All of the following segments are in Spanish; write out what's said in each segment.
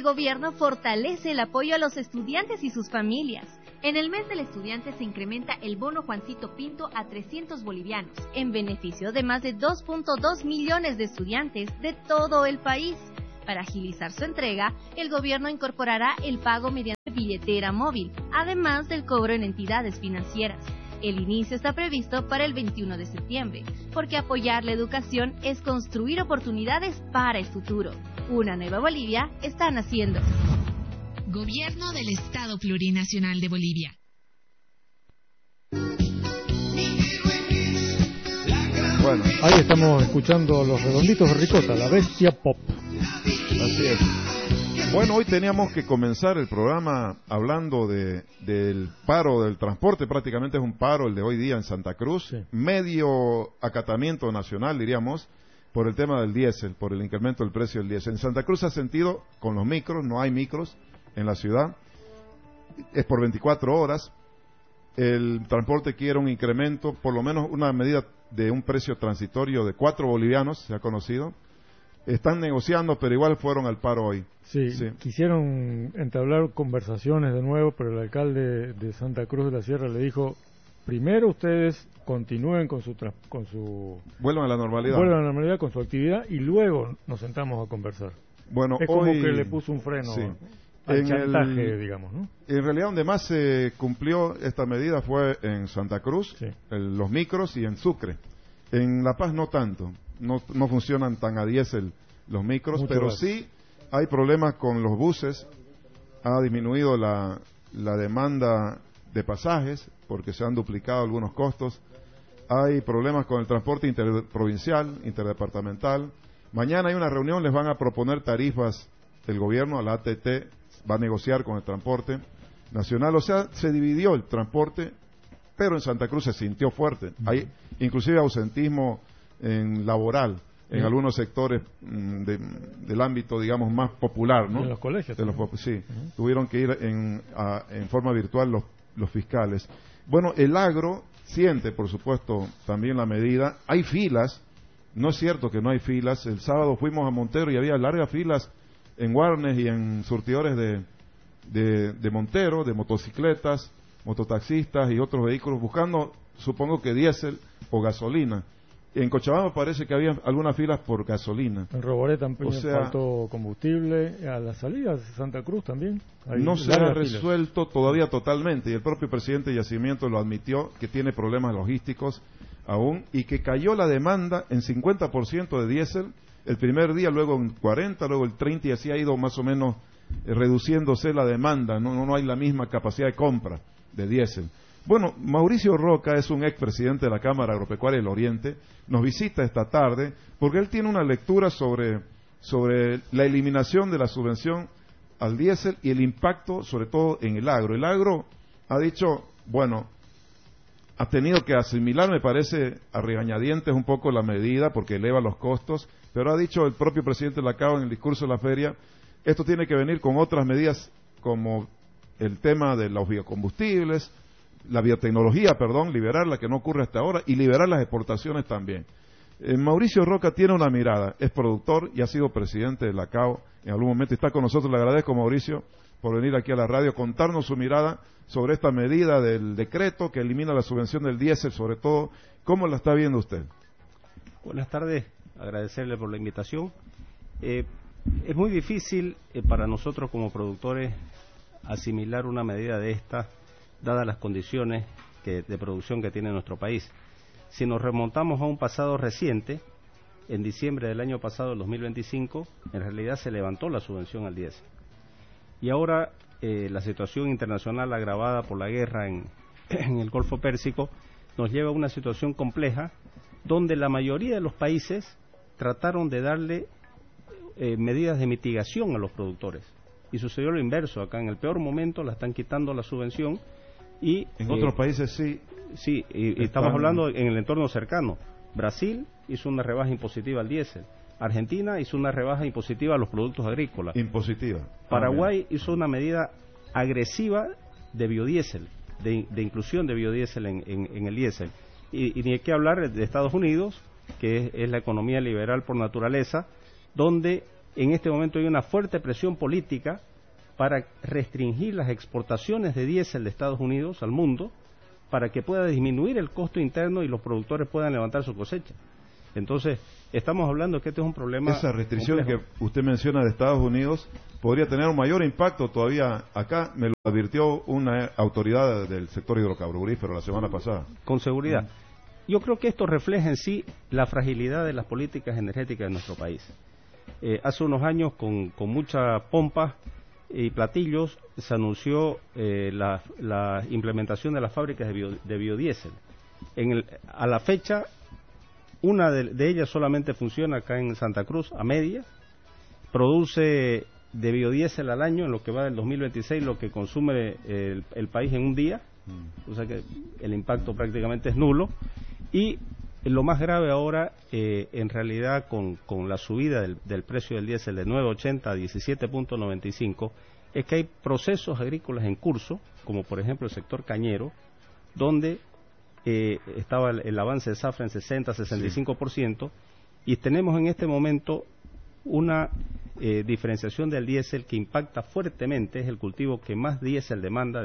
el gobierno fortalece el apoyo a los estudiantes y sus familias. En el mes del estudiante se incrementa el bono Juancito Pinto a 300 bolivianos, en beneficio de más de 2.2 millones de estudiantes de todo el país. Para agilizar su entrega, el gobierno incorporará el pago mediante billetera móvil, además del cobro en entidades financieras. El inicio está previsto para el 21 de septiembre, porque apoyar la educación es construir oportunidades para el futuro. Una nueva Bolivia está naciendo. Gobierno del Estado Plurinacional de Bolivia. Bueno, ahí estamos escuchando Los Redonditos de Ricota, la bestia pop. Así es. Bueno, hoy teníamos que comenzar el programa hablando del paro del transporte. Prácticamente es un paro el de hoy día en Santa Cruz. Sí. Medio acatamiento nacional, diríamos, por el tema del diésel, por el incremento del precio del diésel. En Santa Cruz se ha sentido con los micros, no hay micros en la ciudad. Es por 24 horas. El transporte quiere un incremento, por lo menos una medida de un precio transitorio de 4 bolivianos, se ha conocido. Están negociando, pero igual fueron al paro hoy. Sí, quisieron entablar conversaciones de nuevo, pero el alcalde de Santa Cruz de la Sierra le dijo: primero ustedes continúen con su vuelvan a la normalidad. Vuelvan a la normalidad con su actividad y luego nos sentamos a conversar. Bueno, es como que le puso un freno al chantaje, digamos, ¿no? En realidad donde más se cumplió esta medida fue en Santa Cruz, los micros, y en Sucre. En La Paz no tanto, no funcionan tan a diésel los micros, pero sí hay problemas con los buses. Ha disminuido la demanda de pasajes porque se han duplicado algunos costos. Hay problemas con el transporte interprovincial, interdepartamental. Mañana hay una reunión, les van a proponer tarifas el gobierno, a la ATT va a negociar con el transporte nacional. O sea, se dividió el transporte, pero en Santa Cruz se sintió fuerte. Hay inclusive ausentismo laboral en algunos sectores del ámbito, digamos, más popular, ¿no? En los colegios. Sí, tuvieron que ir en forma virtual los fiscales. Bueno, el agro siente, por supuesto, también la medida. Hay filas, no es cierto que no hay filas. El sábado fuimos a Montero y había largas filas en Guarnes y en surtidores de Montero, de motocicletas, mototaxistas y otros vehículos buscando, supongo que diésel o gasolina. En Cochabamba parece que había algunas filas por gasolina. En Roboré también faltó combustible. A las salidas de Santa Cruz también. No se ha resuelto todavía totalmente, y el propio presidente de Yacimiento lo admitió, que tiene problemas logísticos aún, y que cayó la demanda en 50% de diésel el primer día, luego en 40%, luego el 30%, y así ha ido más o menos reduciéndose la demanda. No hay la misma capacidad de compra de diésel. Bueno, Mauricio Roca es un expresidente de la Cámara Agropecuaria del Oriente, nos visita esta tarde porque él tiene una lectura sobre la eliminación de la subvención al diésel y el impacto sobre todo en el agro. El agro ha dicho, bueno, ha tenido que asimilar, me parece, a regañadientes un poco la medida porque eleva los costos, pero ha dicho el propio presidente de la CAO en el discurso de la feria, esto tiene que venir con otras medidas como el tema de los biocombustibles, la biotecnología, liberarla, que no ocurre hasta ahora, y liberar las exportaciones también. Mauricio Roca tiene una mirada, es productor y ha sido presidente de la CAO en algún momento, está con nosotros. Le agradezco, Mauricio, por venir aquí a la radio, contarnos su mirada sobre esta medida del decreto que elimina la subvención del diésel, sobre todo, ¿cómo la está viendo usted? Buenas tardes, agradecerle por la invitación. Es muy difícil para nosotros como productores asimilar una medida de esta, dadas las condiciones de producción que tiene nuestro país. Si nos remontamos a un pasado reciente, en diciembre del año pasado, el 2025, en realidad se levantó la subvención al diésel. Y ahora la situación internacional agravada por la guerra en el Golfo Pérsico nos lleva a una situación compleja donde la mayoría de los países trataron de darle medidas de mitigación a los productores. Y sucedió lo inverso. Acá en el peor momento la están quitando la subvención. Y en otros países sí, y estamos hablando en el entorno cercano. Brasil hizo una rebaja impositiva al diésel. Argentina hizo una rebaja impositiva a los productos agrícolas. Impositiva. Paraguay hizo una medida agresiva de biodiesel, de inclusión de biodiesel en el diésel. Y ni hay que hablar de Estados Unidos, que es la economía liberal por naturaleza, donde en este momento hay una fuerte presión política para restringir las exportaciones de diésel de Estados Unidos al mundo, para que pueda disminuir el costo interno y los productores puedan levantar su cosecha. Entonces, estamos hablando que este es un problema. Esa restricción complejo que usted menciona de Estados Unidos podría tener un mayor impacto todavía acá, me lo advirtió una autoridad del sector hidrocarburífero la semana pasada. Con seguridad. Yo creo que esto refleja en sí la fragilidad de las políticas energéticas de nuestro país. Hace unos años, con mucha pompa y platillos, se anunció la implementación de las fábricas de biodiesel. A la fecha, una de ellas solamente funciona acá en Santa Cruz, a media, produce de biodiesel al año, en lo que va del 2026, lo que consume el país en un día, o sea que el impacto prácticamente es nulo. Y lo más grave ahora, en realidad, con la subida del precio del diésel de 9.80 a 17.95, es que hay procesos agrícolas en curso, como por ejemplo el sector cañero, donde estaba el avance de zafra en 60-65%, y tenemos en este momento una diferenciación del diésel que impacta fuertemente. Es el cultivo que más diésel demanda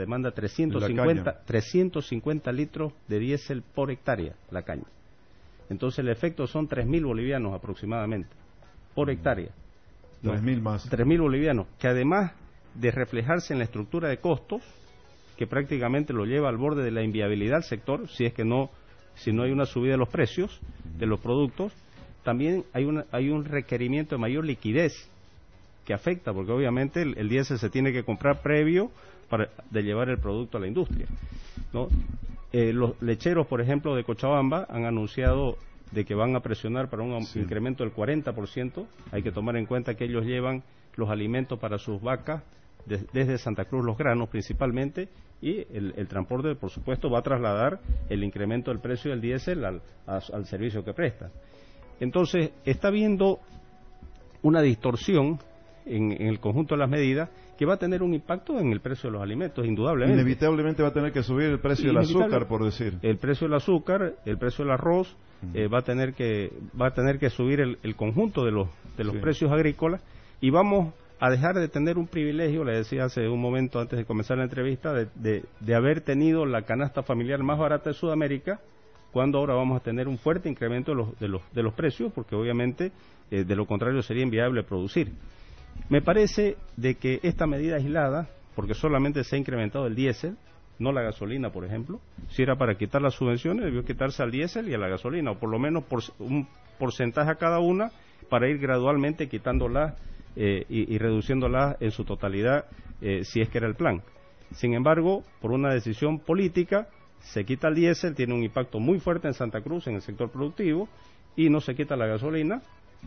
350 litros de diésel por hectárea, la caña. Entonces el efecto son 3.000 bolivianos aproximadamente por hectárea. 3.000 más. 3.000 bolivianos, que además de reflejarse en la estructura de costos, que prácticamente lo lleva al borde de la inviabilidad del sector, si no hay una subida de los precios de los productos, también hay un requerimiento de mayor liquidez que afecta, porque obviamente el diésel se tiene que comprar previo de llevar el producto a la industria, ¿no? Los lecheros, por ejemplo, de Cochabamba han anunciado de que van a presionar para un incremento del 40%. Hay que tomar en cuenta que ellos llevan los alimentos para sus vacas desde Santa Cruz, los granos principalmente, y el transporte, por supuesto, va a trasladar el incremento del precio del diésel al servicio que presta. Entonces, está habiendo una distorsión en el conjunto de las medidas que va a tener un impacto en el precio de los alimentos, indudablemente. Inevitablemente va a tener que subir el precio del azúcar, por decir. El precio del azúcar, el precio del arroz, va a tener que subir el conjunto de los precios agrícolas, y vamos a dejar de tener un privilegio, le decía hace un momento antes de comenzar la entrevista, de haber tenido la canasta familiar más barata de Sudamérica, cuando ahora vamos a tener un fuerte incremento de los precios, porque obviamente de lo contrario sería inviable producir. Me parece de que esta medida aislada, porque solamente se ha incrementado el diésel, no la gasolina, por ejemplo, si era para quitar las subvenciones, debió quitarse al diésel y a la gasolina, o por lo menos un porcentaje a cada una, para ir gradualmente quitándolas y reduciéndolas en su totalidad, si es que era el plan. Sin embargo, por una decisión política, se quita el diésel, tiene un impacto muy fuerte en Santa Cruz, en el sector productivo, y no se quita la gasolina.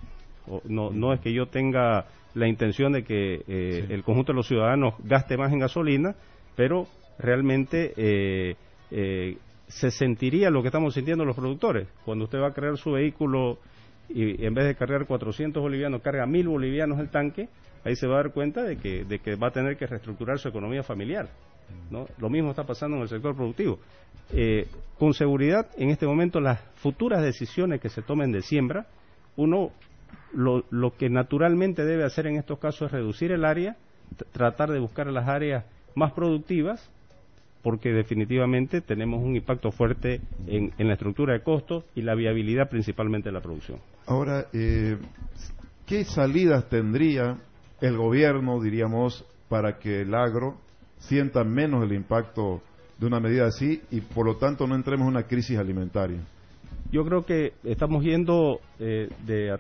No es que yo tenga la intención de que el conjunto de los ciudadanos gaste más en gasolina, pero realmente se sentiría lo que estamos sintiendo los productores. Cuando usted va a cargar su vehículo y en vez de cargar 400 bolivianos, carga 1.000 bolivianos el tanque, ahí se va a dar cuenta de que va a tener que reestructurar su economía familiar, ¿no? Lo mismo está pasando en el sector productivo. Con seguridad, en este momento, las futuras decisiones que se tomen de siembra, lo que naturalmente debe hacer en estos casos es reducir el área, tratar de buscar las áreas más productivas, porque definitivamente tenemos un impacto fuerte en la estructura de costos y la viabilidad principalmente de la producción. Ahora, ¿qué salidas tendría el gobierno, diríamos, para que el agro sienta menos el impacto de una medida así y por lo tanto no entremos en una crisis alimentaria? Yo creo que estamos yendo de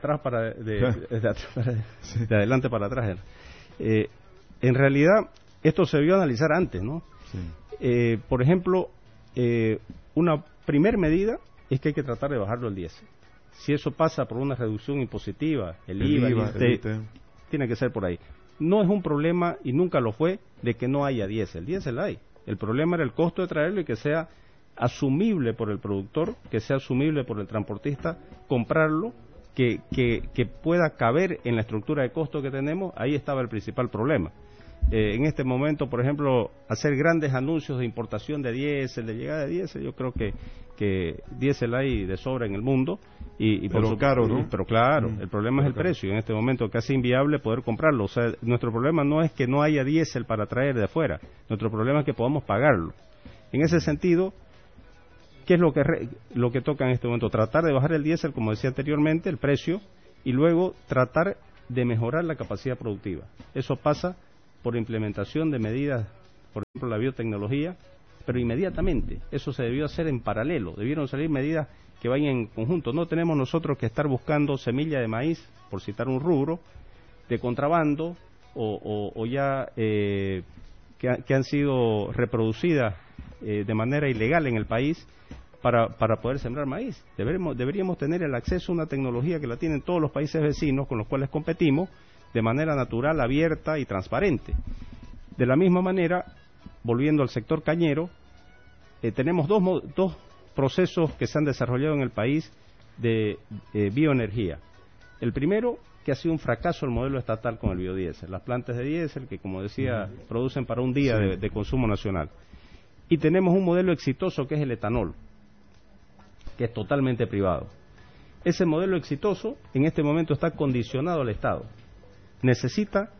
adelante para atrás. En realidad, esto se debió analizar antes, ¿no? Sí. Por ejemplo, una primer medida es que hay que tratar de bajarlo el diésel. Si eso pasa por una reducción impositiva, el IVA, tiene que ser por ahí. No es un problema, y nunca lo fue, de que no haya diésel. Diésel hay. El problema era el costo de traerlo y que sea asumible por el productor, que sea asumible por el transportista, comprarlo, que pueda caber en la estructura de costo que tenemos. Ahí estaba el principal problema. en este momento, por ejemplo, hacer grandes anuncios de importación de diésel, de llegada de diésel. Yo creo que diésel hay de sobra en el mundo. Pero caro, ¿no? Pero claro, el problema es el precio. En este momento casi inviable poder comprarlo. O sea, nuestro problema no es que no haya diésel para traer de afuera. Nuestro problema es que podamos pagarlo. En ese sentido, ¿qué es lo que toca en este momento? Tratar de bajar el diésel, como decía anteriormente, el precio, y luego tratar de mejorar la capacidad productiva. Eso pasa por implementación de medidas, por ejemplo, la biotecnología, pero inmediatamente. Eso se debió hacer en paralelo. Debieron salir medidas que vayan en conjunto. No tenemos nosotros que estar buscando semilla de maíz, por citar un rubro, de contrabando o ya que han sido reproducidas de manera ilegal en el país para poder sembrar maíz. Deberíamos tener el acceso a una tecnología que la tienen todos los países vecinos con los cuales competimos de manera natural, abierta y transparente. De la misma manera, volviendo al sector cañero, tenemos dos procesos que se han desarrollado en el país de bioenergía. El primero, que ha sido un fracaso el modelo estatal con el biodiesel, las plantas de diésel que, como decía, producen para un día de consumo nacional. Y tenemos un modelo exitoso que es el etanol, que es totalmente privado. Ese modelo exitoso en este momento está condicionado al Estado. Necesita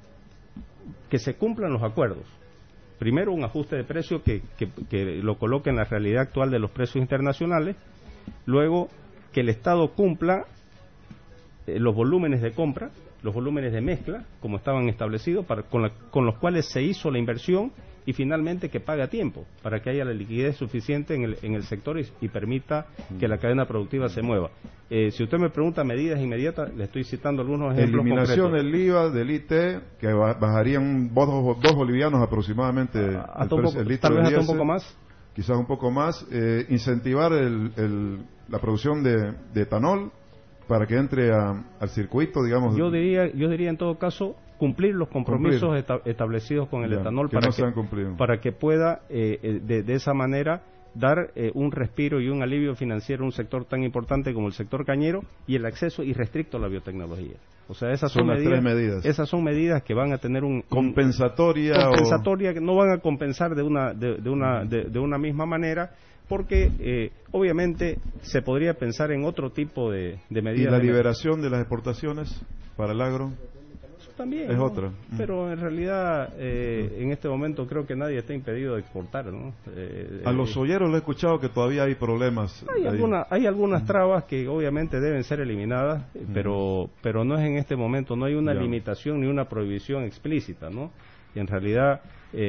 que se cumplan los acuerdos. Primero, un ajuste de precio que lo coloque en la realidad actual de los precios internacionales. Luego, que el Estado cumpla los volúmenes de compra, los volúmenes de mezcla, como estaban establecidos, con los cuales se hizo la inversión, y finalmente que pague a tiempo, para que haya la liquidez suficiente en el sector y permita que la cadena productiva se mueva. Si usted me pregunta medidas inmediatas, le estoy citando algunos ejemplos Eliminación concretos. del IVA, del IT, que bajarían 2 bolivianos aproximadamente el litro de diésel. Un poco más. Quizás un poco más. Incentivar la producción de etanol para que entre al circuito, digamos. Yo diría en todo caso cumplir los compromisos establecidos con el etanol para que pueda de esa manera dar un respiro y un alivio financiero a un sector tan importante como el sector cañero, y el acceso irrestricto a la biotecnología. O sea, esas son las tres medidas. Esas son medidas que van a tener compensatoria que no van a compensar de una misma manera, porque obviamente se podría pensar en otro tipo de medidas. ¿Y la liberación de las exportaciones para el agro? También, es ¿no? otra. Pero en realidad en este momento creo que nadie está impedido de exportar, ¿no? A los soyeros le he escuchado que todavía hay problemas. Hay algunas trabas que obviamente deben ser eliminadas, pero no es en este momento, no hay una limitación ni una prohibición explícita, ¿no? Y en realidad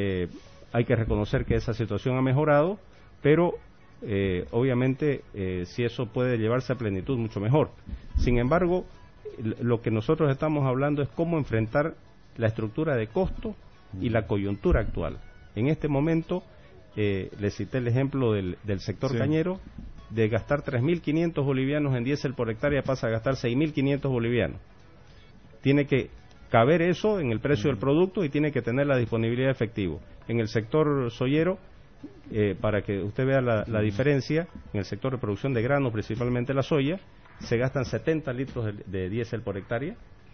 hay que reconocer que esa situación ha mejorado, pero obviamente si eso puede llevarse a plenitud, mucho mejor. Sin embargo, lo que nosotros estamos hablando es cómo enfrentar la estructura de costo y la coyuntura actual. En este momento, le cité el ejemplo del sector cañero, de gastar 3.500 bolivianos en diésel por hectárea pasa a gastar 6.500 bolivianos. Tiene que caber eso en el precio del producto y tiene que tener la disponibilidad de efectivo. En el sector soyero, para que usted vea la diferencia, en el sector de producción de granos, principalmente la soya, se gastan 70 litros de diésel por hectárea,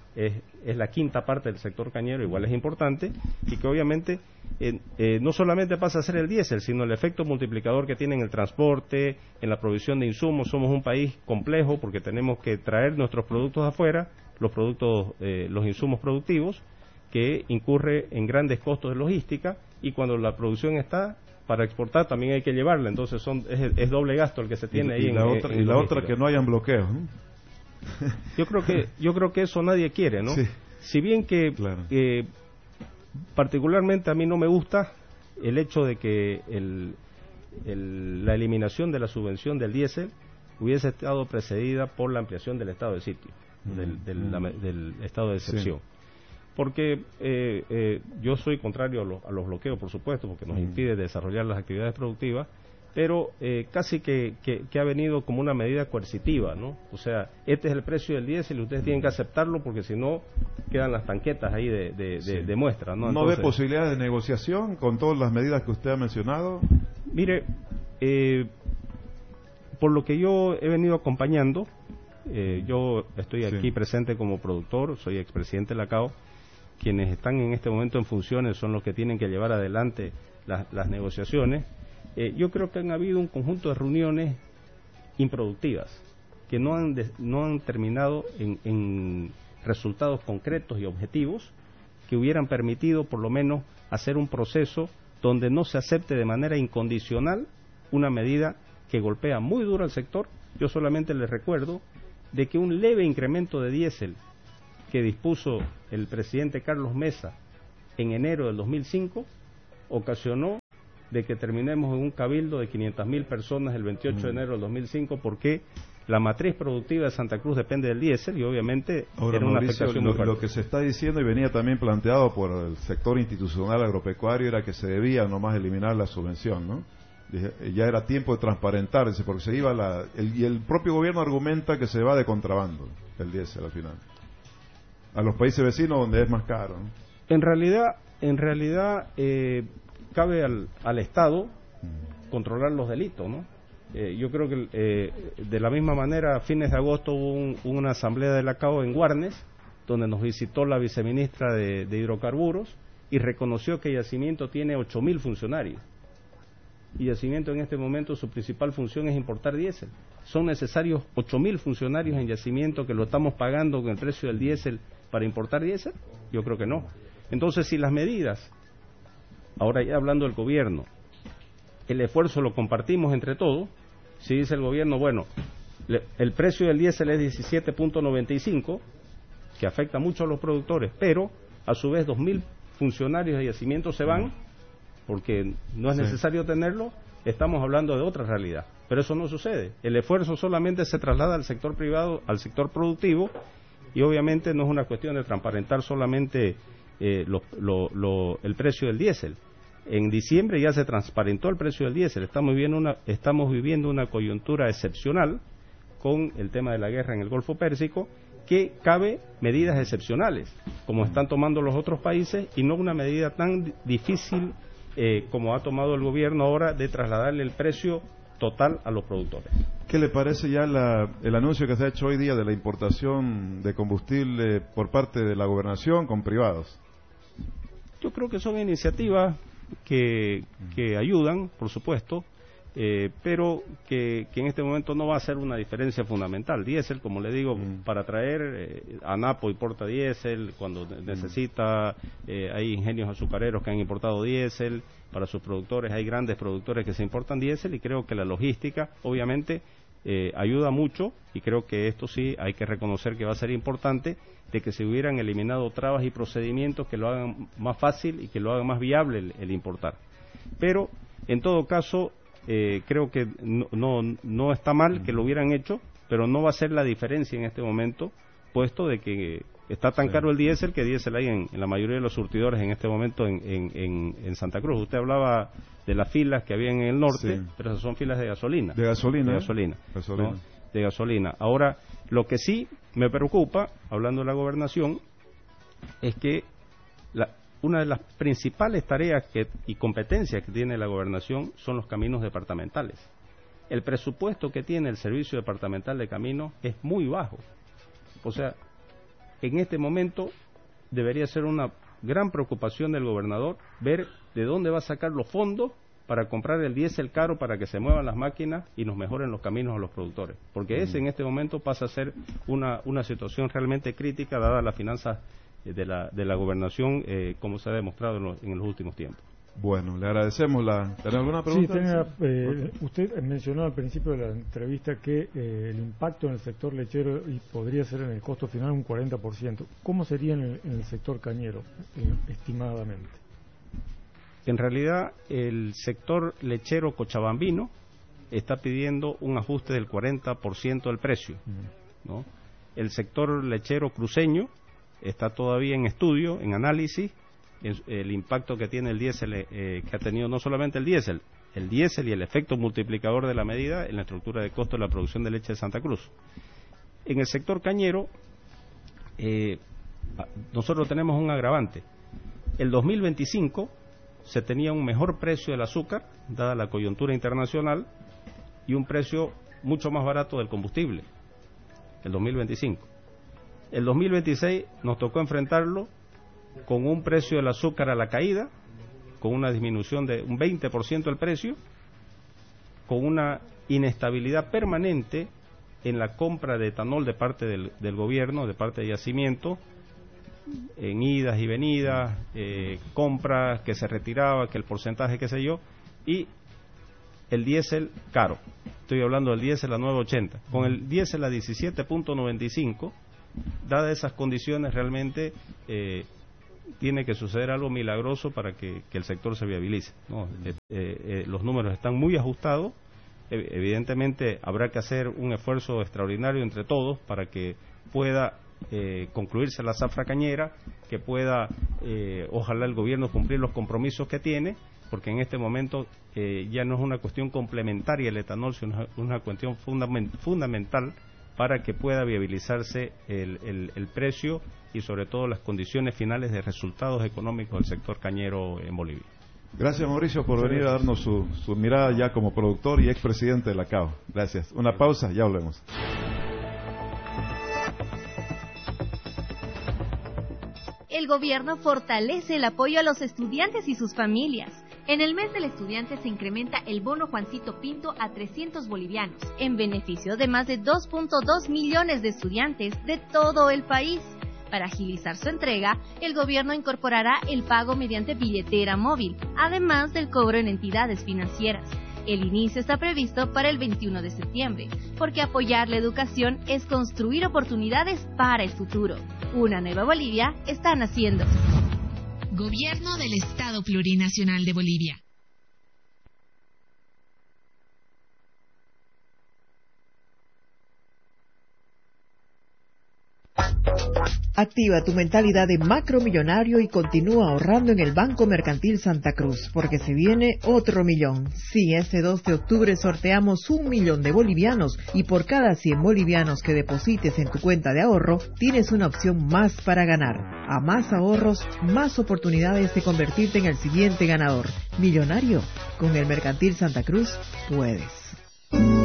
es la quinta parte del sector cañero, igual es importante, y que obviamente no solamente pasa a ser el diésel, sino el efecto multiplicador que tiene en el transporte, en la provisión de insumos. Somos un país complejo porque tenemos que traer nuestros productos de afuera, los insumos productivos, que incurre en grandes costos de logística, y cuando la producción está para exportar también hay que llevarla, entonces es doble gasto el que se tiene ahí. Y la otra que no hayan bloqueos, ¿no? Yo creo que eso nadie quiere, ¿no? Sí. Si bien que particularmente a mí no me gusta el hecho de que la eliminación de la subvención del diésel hubiese estado precedida por la ampliación del estado de sitio, del estado de excepción. Porque yo soy contrario a los bloqueos, por supuesto, porque nos impide desarrollar las actividades productivas, pero casi que ha venido como una medida coercitiva, ¿no? O sea, este es el precio del diésel y ustedes tienen que aceptarlo porque si no quedan las tanquetas ahí de muestra, ¿no? Entonces, ¿no ve posibilidades de negociación con todas las medidas que usted ha mencionado? Mire, por lo que yo he venido acompañando, yo estoy aquí presente como productor, soy expresidente de la CAO, quienes están en este momento en funciones son los que tienen que llevar adelante las negociaciones. Yo creo que han habido un conjunto de reuniones improductivas que no han terminado en resultados concretos y objetivos que hubieran permitido por lo menos hacer un proceso donde no se acepte de manera incondicional una medida que golpea muy duro al sector. Yo solamente les recuerdo de que un leve incremento de diésel que dispuso el presidente Carlos Mesa en enero del 2005 ocasionó de que terminemos en un cabildo de 500.000 personas el 28 de enero del 2005, porque la matriz productiva de Santa Cruz depende del diésel y obviamente ahora, era una Mauricio, afectación muy fuerte. Lo que se está diciendo y venía también planteado por el sector institucional agropecuario era que se debía nomás eliminar la subvención, ¿no? Ya era tiempo de transparentarse porque se iba y el propio gobierno argumenta que se va de contrabando el diésel al final a los países vecinos donde es más caro, ¿no? En realidad cabe al Estado controlar los delitos, ¿no? Yo creo que de la misma manera a fines de agosto hubo una asamblea de la CAO en Guarnes donde nos visitó la viceministra de hidrocarburos y reconoció que Yacimiento tiene 8.000 funcionarios. Y Yacimiento en este momento su principal función es importar diésel. ¿Son necesarios 8.000 funcionarios en Yacimiento que lo estamos pagando con el precio del diésel para importar diésel? Yo creo que no. Entonces, si las medidas, ahora ya hablando del gobierno, el esfuerzo lo compartimos entre todos, si dice el gobierno, bueno, el precio del diésel es 17.95, que afecta mucho a los productores, pero a su vez 2.000 funcionarios de Yacimiento se van, porque no es necesario tenerlo, estamos hablando de otra realidad. Pero eso no sucede. El esfuerzo solamente se traslada al sector privado, al sector productivo, y obviamente no es una cuestión de transparentar solamente el precio del diésel. En diciembre ya se transparentó el precio del diésel. Estamos viviendo una coyuntura excepcional con el tema de la guerra en el Golfo Pérsico, que cabe medidas excepcionales, como están tomando los otros países, y no una medida tan difícil como ha tomado el gobierno ahora de trasladarle el precio total a los productores. ¿Qué le parece ya el anuncio que se ha hecho hoy día de la importación de combustible por parte de la gobernación con privados? Yo creo que son iniciativas que ayudan, por supuesto, pero que en este momento no va a ser una diferencia fundamental. Diésel, como le digo, para traer, ANAPO importa diésel cuando necesita, hay ingenios azucareros que han importado diésel, para sus productores hay grandes productores que se importan diésel, y creo que la logística, obviamente, ayuda mucho, y creo que esto sí hay que reconocer que va a ser importante, de que se hubieran eliminado trabas y procedimientos que lo hagan más fácil y que lo hagan más viable el importar. Pero, en todo caso, creo que no está mal que lo hubieran hecho, pero no va a ser la diferencia en este momento, puesto de que está tan caro el diésel que diésel hay en la mayoría de los surtidores en este momento en Santa Cruz. Usted hablaba de las filas que había en el norte, pero esas son filas de gasolina. De gasolina. ¿No? De gasolina. Ahora, lo que sí me preocupa, hablando de la gobernación, es que una de las principales tareas y competencias que tiene la gobernación son los caminos departamentales. El presupuesto que tiene el Servicio Departamental de Caminos es muy bajo. O sea, en este momento debería ser una gran preocupación del gobernador ver de dónde va a sacar los fondos para comprar el diésel caro para que se muevan las máquinas y nos mejoren los caminos a los productores. Porque ese en este momento pasa a ser una situación realmente crítica dada las finanzas de la gobernación, como se ha demostrado en los últimos tiempos. Bueno, le agradecemos ¿Tiene alguna pregunta? Sí, usted mencionó al principio de la entrevista que el impacto en el sector lechero podría ser en el costo final un 40%. ¿Cómo sería en el sector cañero, estimadamente? En realidad, el sector lechero cochabambino está pidiendo un ajuste del 40% del precio, ¿no? El sector lechero cruceño está todavía en estudio, en análisis, el impacto que tiene el diésel, que ha tenido no solamente el diésel y el efecto multiplicador de la medida en la estructura de costo de la producción de leche de Santa Cruz. En el sector cañero, nosotros tenemos un agravante. El 2025 se tenía un mejor precio del azúcar, dada la coyuntura internacional, y un precio mucho más barato del combustible, el 2025. El 2026 nos tocó enfrentarlo con un precio del azúcar a la caída, con una disminución de un 20% del precio, con una inestabilidad permanente en la compra de etanol de parte del gobierno, de parte de Yacimiento, en idas y venidas, compras que se retiraba, que el porcentaje, qué sé yo, y el diésel caro. Estoy hablando del diésel a 9.80. Con el diésel a 17.95, dadas esas condiciones, realmente tiene que suceder algo milagroso para que el sector se viabilice, ¿no? Los números están muy ajustados. Evidentemente habrá que hacer un esfuerzo extraordinario entre todos para que pueda concluirse la zafra cañera, que pueda ojalá el gobierno cumplir los compromisos que tiene, porque en este momento ya no es una cuestión complementaria el etanol, sino es una cuestión fundamental para que pueda viabilizarse el precio y sobre todo las condiciones finales de resultados económicos del sector cañero en Bolivia. Gracias, Mauricio, por venir a darnos su mirada ya como productor y expresidente de la CAO. Gracias. Una pausa, ya volvemos. El gobierno fortalece el apoyo a los estudiantes y sus familias. En el mes del estudiante se incrementa el bono Juancito Pinto a 300 bolivianos, en beneficio de más de 2.2 millones de estudiantes de todo el país. Para agilizar su entrega, el gobierno incorporará el pago mediante billetera móvil, además del cobro en entidades financieras. El inicio está previsto para el 21 de septiembre, porque apoyar la educación es construir oportunidades para el futuro. Una nueva Bolivia está naciendo. Gobierno del Estado Plurinacional de Bolivia. Activa tu mentalidad de macromillonario y continúa ahorrando en el Banco Mercantil Santa Cruz, porque se viene otro millón. Sí, este 2 de octubre sorteamos 1 millón de bolivianos y por cada 100 bolivianos que deposites en tu cuenta de ahorro, tienes una opción más para ganar. A más ahorros, más oportunidades de convertirte en el siguiente ganador. Millonario, con el Mercantil Santa Cruz, puedes.